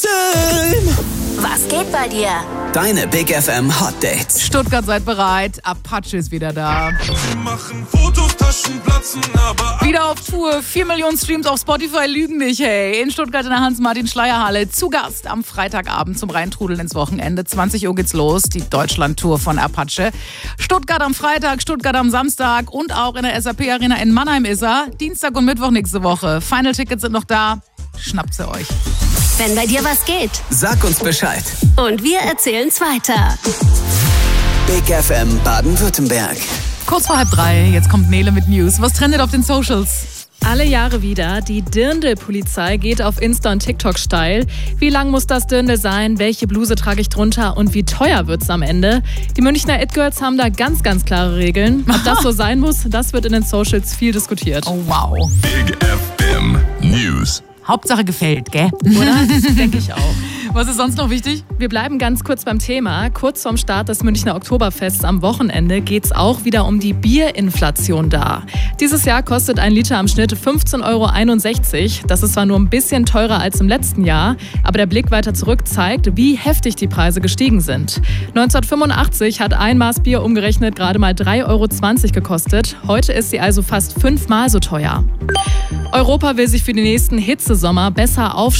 Time. Was geht bei dir? Deine Big FM Hot Dates. Stuttgart, seid bereit. Apache ist wieder da. Sie machen Fotos, Taschen platzen, aber Wieder auf Tour. 4 Millionen Streams auf Spotify lügen nicht, hey. In Stuttgart in der Hans-Martin-Schleyer-Halle. Zu Gast am Freitagabend zum Reintrudeln ins Wochenende. 20 Uhr geht's los. Die Deutschland-Tour von Apache. Stuttgart am Freitag, Stuttgart am Samstag und auch in der SAP-Arena in Mannheim ist er. Dienstag und Mittwoch nächste Woche. Final-Tickets sind noch da. Schnappt sie euch. Wenn bei dir was geht. Sag uns Bescheid. Und wir erzählen's weiter. Big FM Baden-Württemberg. Kurz vor 2:30, jetzt kommt Nele mit News. Was trendet auf den Socials? Alle Jahre wieder. Die Dirndl-Polizei geht auf Insta und TikTok steil. Wie lang muss das Dirndl sein? Welche Bluse trage ich drunter? Und wie teuer wird's am Ende? Die Münchner It-Girls haben da ganz, ganz klare Regeln. Ob das so sein muss, das wird in den Socials viel diskutiert. Oh, wow. Big FM News. Hauptsache gefällt, gell? Oder? Denke ich auch. Was ist sonst noch wichtig? Wir bleiben ganz kurz beim Thema. Kurz vorm Start des Münchner Oktoberfests am Wochenende geht es auch wieder um die Bierinflation da. Dieses Jahr kostet ein Liter am Schnitt 15,61 €. Das ist zwar nur ein bisschen teurer als im letzten Jahr, aber der Blick weiter zurück zeigt, wie heftig die Preise gestiegen sind. 1985 hat ein Maß Bier umgerechnet gerade mal 3,20 € gekostet. Heute ist sie also fast 5-mal so teuer. Europa will sich für den nächsten Hitzesommer besser aufstellen.